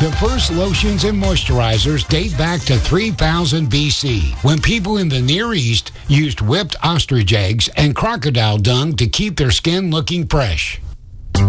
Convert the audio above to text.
The first lotions and moisturizers date back to 3000 BC, when people in the Near East used whipped ostrich eggs and crocodile dung to keep their skin looking fresh.